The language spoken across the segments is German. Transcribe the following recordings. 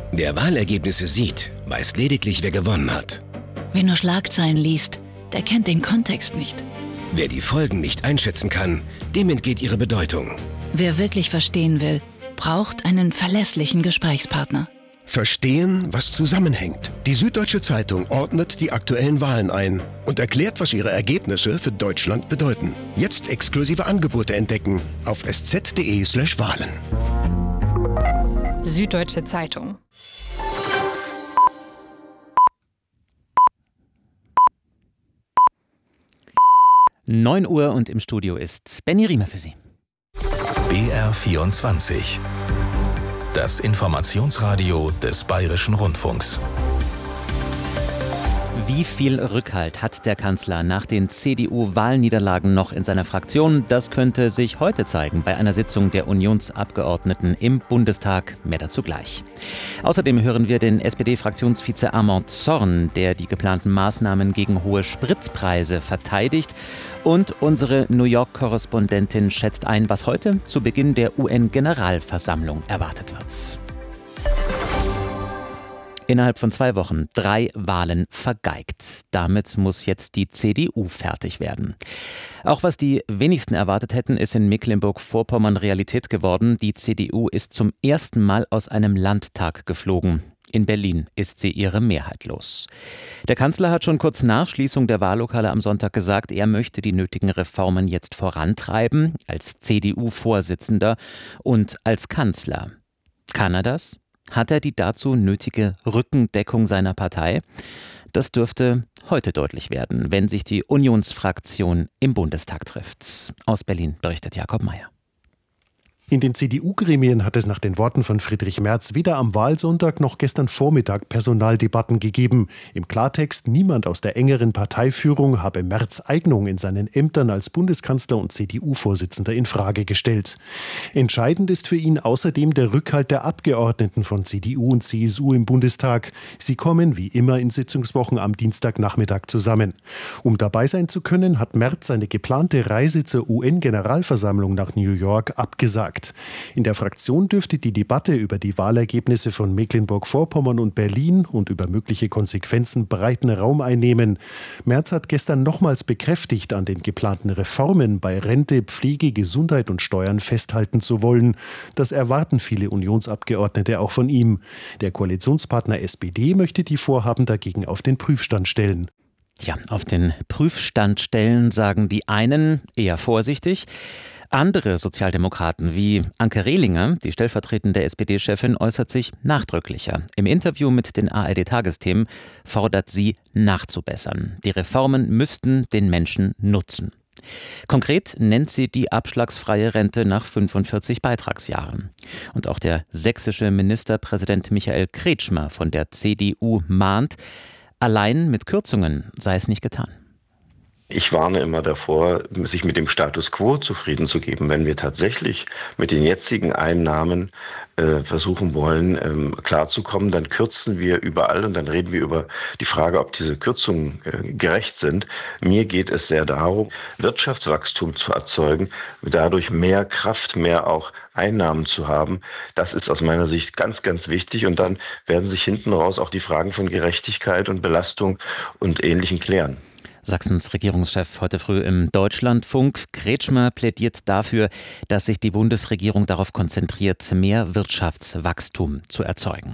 Wer Wahlergebnisse sieht, weiß lediglich, wer gewonnen hat. Wer nur Schlagzeilen liest, der kennt den Kontext nicht. Wer die Folgen nicht einschätzen kann, dem entgeht ihre Bedeutung. Wer wirklich verstehen will, braucht einen verlässlichen Gesprächspartner. Verstehen, was zusammenhängt. Die Süddeutsche Zeitung ordnet die aktuellen Wahlen ein und erklärt, was ihre Ergebnisse für Deutschland bedeuten. Jetzt exklusive Angebote entdecken auf sz.de/Wahlen. Süddeutsche Zeitung. Neun Uhr und im Studio ist Benny Riemer für Sie. BR24. Das Informationsradio des Bayerischen Rundfunks. Wie viel Rückhalt hat der Kanzler nach den CDU-Wahlniederlagen noch in seiner Fraktion? Das könnte sich heute zeigen bei einer Sitzung der Unionsabgeordneten im Bundestag. Mehr dazu gleich. Außerdem hören wir den SPD-Fraktionsvize Armand Zorn, der die geplanten Maßnahmen gegen hohe Spritpreise verteidigt. Und unsere New York-Korrespondentin schätzt ein, was heute zu Beginn der UN-Generalversammlung erwartet wird. Innerhalb von 2 Wochen 3 Wahlen vergeigt. Damit muss jetzt die CDU fertig werden. Auch was die wenigsten erwartet hätten, ist in Mecklenburg-Vorpommern Realität geworden. Die CDU ist zum ersten Mal aus einem Landtag geflogen. In Berlin ist sie ihre Mehrheit los. Der Kanzler hat schon kurz nach Schließung der Wahllokale am Sonntag gesagt, er möchte die nötigen Reformen jetzt vorantreiben, als CDU-Vorsitzender und als Kanzler. Kann er das? Hat er die dazu nötige Rückendeckung seiner Partei? Das dürfte heute deutlich werden, wenn sich die Unionsfraktion im Bundestag trifft. Aus Berlin berichtet Jakob Mayer. In den CDU-Gremien hat es nach den Worten von Friedrich Merz weder am Wahlsonntag noch gestern Vormittag Personaldebatten gegeben. Im Klartext, niemand aus der engeren Parteiführung habe Merz' Eignung in seinen Ämtern als Bundeskanzler und CDU-Vorsitzender in Frage gestellt. Entscheidend ist für ihn außerdem der Rückhalt der Abgeordneten von CDU und CSU im Bundestag. Sie kommen wie immer in Sitzungswochen am Dienstagnachmittag zusammen. Um dabei sein zu können, hat Merz seine geplante Reise zur UN-Generalversammlung nach New York abgesagt. In der Fraktion dürfte die Debatte über die Wahlergebnisse von Mecklenburg-Vorpommern und Berlin und über mögliche Konsequenzen breiten Raum einnehmen. Merz hat gestern nochmals bekräftigt, an den geplanten Reformen bei Rente, Pflege, Gesundheit und Steuern festhalten zu wollen. Das erwarten viele Unionsabgeordnete auch von ihm. Der Koalitionspartner SPD möchte die Vorhaben dagegen auf den Prüfstand stellen. Tja, auf den Prüfstand stellen, sagen die einen eher vorsichtig. Andere Sozialdemokraten wie Anke Rehlinger, die stellvertretende SPD-Chefin, äußert sich nachdrücklicher. Im Interview mit den ARD-Tagesthemen fordert sie, nachzubessern. Die Reformen müssten den Menschen nutzen. Konkret nennt sie die abschlagsfreie Rente nach 45 Beitragsjahren. Und auch der sächsische Ministerpräsident Michael Kretschmer von der CDU mahnt, allein mit Kürzungen sei es nicht getan. Ich warne immer davor, sich mit dem Status quo zufrieden zu geben. Wenn wir tatsächlich mit den jetzigen Einnahmen versuchen wollen, klarzukommen, dann kürzen wir überall und dann reden wir über die Frage, ob diese Kürzungen gerecht sind. Mir geht es sehr darum, Wirtschaftswachstum zu erzeugen, dadurch mehr Kraft, mehr auch Einnahmen zu haben. Das ist aus meiner Sicht ganz, ganz wichtig und dann werden sich hinten raus auch die Fragen von Gerechtigkeit und Belastung und Ähnlichem klären. Sachsens Regierungschef heute früh im Deutschlandfunk. Kretschmer plädiert dafür, dass sich die Bundesregierung darauf konzentriert, mehr Wirtschaftswachstum zu erzeugen.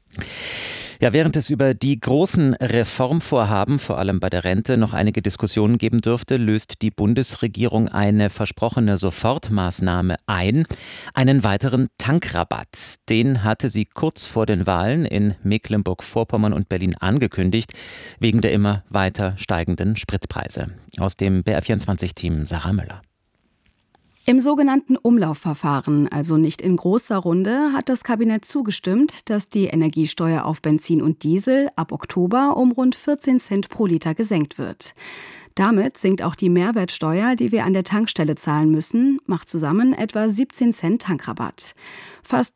Ja, während es über die großen Reformvorhaben, vor allem bei der Rente, noch einige Diskussionen geben dürfte, löst die Bundesregierung eine versprochene Sofortmaßnahme ein, einen weiteren Tankrabatt. Den hatte sie kurz vor den Wahlen in Mecklenburg-Vorpommern und Berlin angekündigt, wegen der immer weiter steigenden Spritpreise. Aus dem BR24-Team Sarah Müller. Im sogenannten Umlaufverfahren, also nicht in großer Runde, hat das Kabinett zugestimmt, dass die Energiesteuer auf Benzin und Diesel ab Oktober um rund 14 Cent pro Liter gesenkt wird. Damit sinkt auch die Mehrwertsteuer, die wir an der Tankstelle zahlen müssen, macht zusammen etwa 17 Cent Tankrabatt. Fast